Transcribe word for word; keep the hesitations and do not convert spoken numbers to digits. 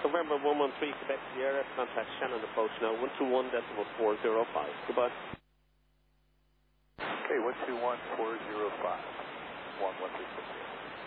November one one three, Quebec Sierra, contact Shannon approach now, one two one decimal four zero five. Goodbye. Okay, one two one four zero five, one one three six.